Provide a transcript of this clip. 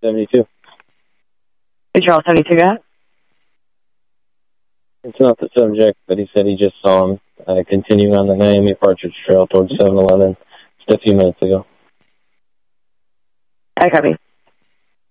72. Hey, Charles 72, go ahead. It's not the subject, but he said he just saw him continuing on the Miami Partridge Trail towards 7-Eleven just a few minutes ago. I copy.